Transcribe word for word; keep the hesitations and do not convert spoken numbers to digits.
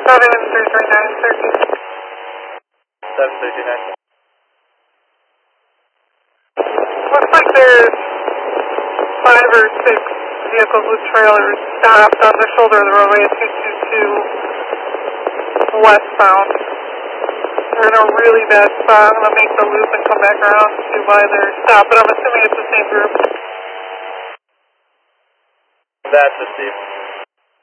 seven three three nine, thirteen. seven three three nine. Looks like there's five or six vehicles with trailers stopped on the shoulder of the roadway at two two two westbound. They're in a really bad spot. I'm going to make the loop and come back around and see why they're stopped, but I'm assuming it's the same group. That's the Steve.